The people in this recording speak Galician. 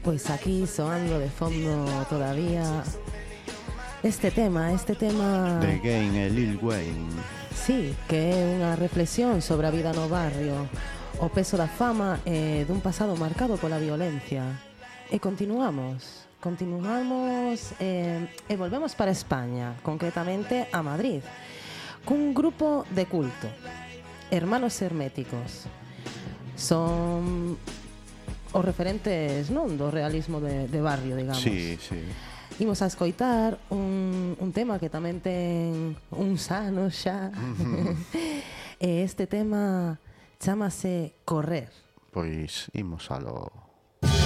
Pois aquí soando de fondo todavía este tema de Game e Lil Wayne. sí, que é unha reflexión sobre a vida no barrio, o peso da fama e dun pasado marcado pola violencia. E continuamos e volvemos para España, concretamente a Madrid, cun grupo de culto, Hermanos Herméticos. Son os referentes, non, do realismo de barrio, digamos. Sí, sí. Imos a escoitar un tema que tamén ten uns anos xa. E este tema chámase Correr. Pois imos alo.